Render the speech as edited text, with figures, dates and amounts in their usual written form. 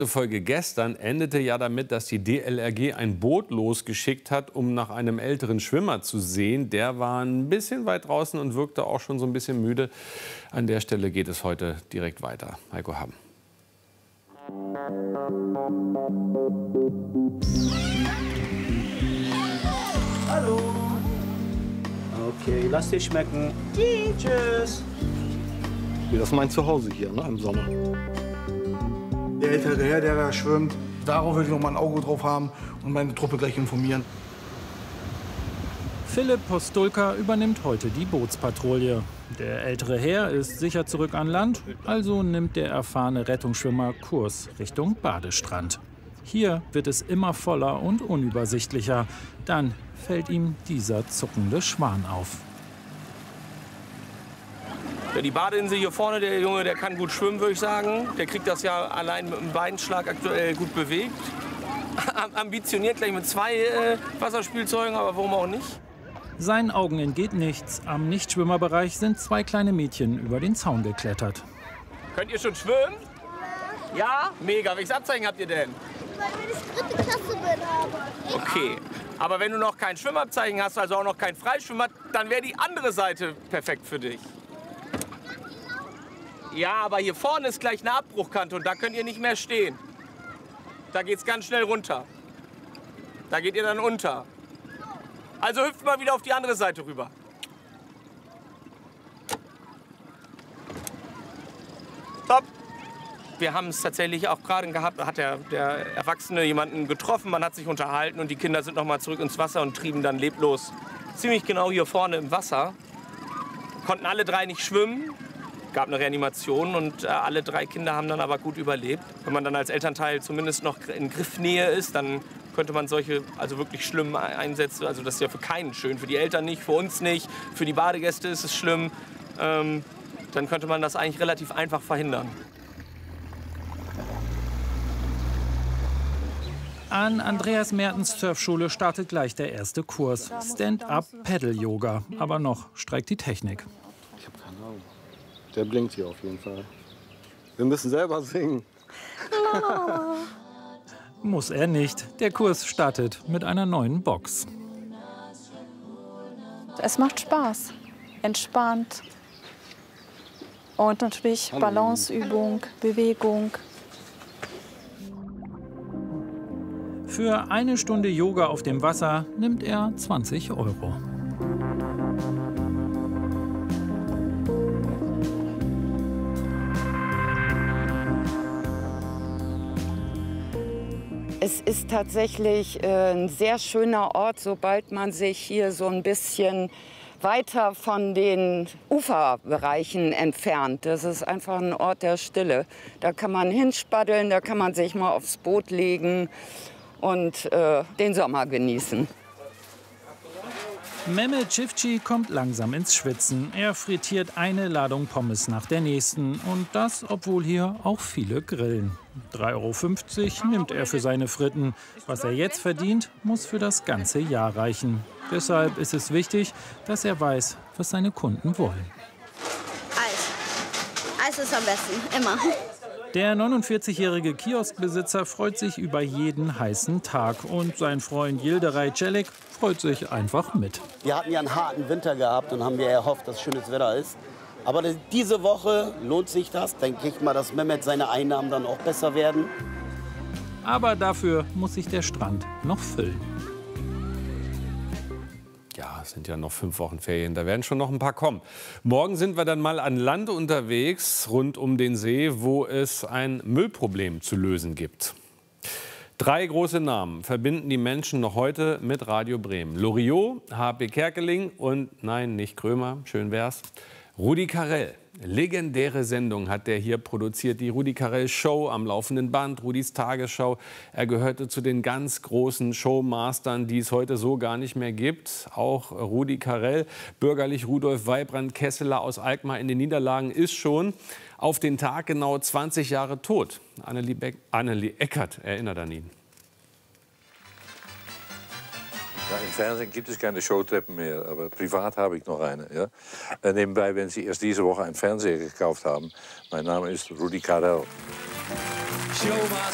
Folge gestern endete ja damit, dass die DLRG ein Boot losgeschickt hat, um nach einem älteren Schwimmer zu sehen. Der war ein bisschen weit draußen und wirkte auch schon so ein bisschen müde. An der Stelle geht es heute direkt weiter. Heiko Hamm. Hallo. Okay, lass dir schmecken. Tschüss. Das ist mein Zuhause hier, ne, im Sommer. Der ältere Herr, der da schwimmt, darauf will ich noch mal ein Auge drauf haben und meine Truppe gleich informieren. Philipp Postulka übernimmt heute die Bootspatrouille. Der ältere Herr ist sicher zurück an Land, also nimmt der erfahrene Rettungsschwimmer Kurs Richtung Badestrand. Hier wird es immer voller und unübersichtlicher. Dann fällt ihm dieser zuckende Schwan auf. Ja, die Badeinsel hier vorne, der Junge, der kann gut schwimmen, würde ich sagen. Der kriegt das ja allein mit dem Beinschlag aktuell gut bewegt. Ambitioniert gleich mit 2 Wasserspielzeugen, aber warum auch nicht? Seinen Augen entgeht nichts. Am Nichtschwimmerbereich sind 2 kleine Mädchen über den Zaun geklettert. Könnt ihr schon schwimmen? Ja? Mega. Welches Abzeichen habt ihr denn? Weil ich 3. Klasse bin. Okay. Aber wenn du noch kein Schwimmabzeichen hast, also auch noch kein Freischwimmer, dann wäre die andere Seite perfekt für dich. Ja, aber hier vorne ist gleich eine Abbruchkante und da könnt ihr nicht mehr stehen. Da geht's ganz schnell runter. Da geht ihr dann unter. Also hüpft mal wieder auf die andere Seite rüber. Top. Wir haben es tatsächlich auch gerade gehabt, da hat der Erwachsene jemanden getroffen, man hat sich unterhalten und die Kinder sind noch mal zurück ins Wasser und trieben dann leblos ziemlich genau hier vorne im Wasser. Konnten alle 3 nicht schwimmen. Gab eine Reanimation und alle 3 Kinder haben dann aber gut überlebt. Wenn man dann als Elternteil zumindest noch in Griffnähe ist, dann könnte man solche also wirklich schlimmen Einsätze, also das ist ja für keinen schön, für die Eltern nicht, für uns nicht, für die Badegäste ist es schlimm, dann könnte man das eigentlich relativ einfach verhindern. An Andreas Mertens Surfschule startet gleich der erste Kurs. Stand-up-Paddle-Yoga. Aber noch streikt die Technik. Ich habe keine Ahnung. Der blinkt hier auf jeden Fall. Wir müssen selber singen. Muss er nicht. Der Kurs startet mit einer neuen Box. Es macht Spaß, entspannt und natürlich Balanceübung, Bewegung. Für eine Stunde Yoga auf dem Wasser nimmt er 20 €. Es ist tatsächlich ein sehr schöner Ort, sobald man sich hier so ein bisschen weiter von den Uferbereichen entfernt. Das ist einfach ein Ort der Stille. Da kann man hinspaddeln, da kann man sich mal aufs Boot legen und den Sommer genießen. Mehmet Çiftçi kommt langsam ins Schwitzen. Er frittiert eine Ladung Pommes nach der nächsten. Und das, obwohl hier auch viele grillen. 3,50 € nimmt er für seine Fritten. Was er jetzt verdient, muss für das ganze Jahr reichen. Deshalb ist es wichtig, dass er weiß, was seine Kunden wollen. Eis. Eis ist am besten, immer. Der 49-jährige Kioskbesitzer freut sich über jeden heißen Tag. Und sein Freund Yildiray Celik freut sich einfach mit. Wir hatten ja einen harten Winter gehabt und haben wir erhofft, dass schönes Wetter ist. Aber diese Woche lohnt sich das. Dann kriegt man, dass Mehmet seine Einnahmen dann auch besser werden. Aber dafür muss sich der Strand noch füllen. Ja, es sind ja noch 5 Wochen Ferien, da werden schon noch ein paar kommen. Morgen sind wir dann mal an Land unterwegs, rund um den See, wo es ein Müllproblem zu lösen gibt. 3 große Namen verbinden die Menschen noch heute mit Radio Bremen. Loriot, H.P. Kerkeling und, nein, nicht Krömer, schön wär's, Rudi Carrell. Legendäre Sendung hat der hier produziert, die Rudi Carrell Show am laufenden Band, Rudis Tagesschau. Er gehörte zu den ganz großen Showmastern, die es heute so gar nicht mehr gibt. Auch Rudi Carrell, bürgerlich Rudolf Weibrand Kesseler aus Alkmaar in den Niederlagen, ist schon auf den Tag genau 20 Jahre tot. Annelie Eckert erinnert an ihn. Ja, im Fernsehen gibt es keine Showtreppen mehr, aber privat habe ich noch eine. Ja? Nebenbei, wenn Sie erst diese Woche einen Fernseher gekauft haben, mein Name ist Rudi Carrell.